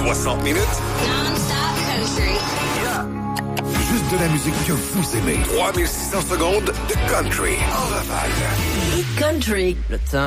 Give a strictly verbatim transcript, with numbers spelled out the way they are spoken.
soixante minutes. Non-stop country. Juste de la musique que vous aimez. trois mille six cents secondes de country. En rafale. Country, le temps